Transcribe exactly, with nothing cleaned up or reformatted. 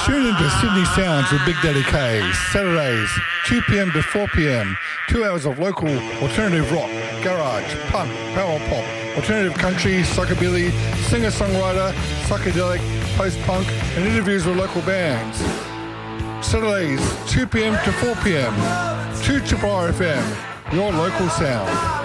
Tune into Sydney Sounds with Big Daddy K. Saturdays, two p.m. to four p.m. Two hours of local alternative rock, garage, punk, power pop, alternative country, psychobilly, singer-songwriter, psychedelic, post-punk, and interviews with local bands. Saturdays, two p.m. to four p.m. two Triple R F M, your local sound.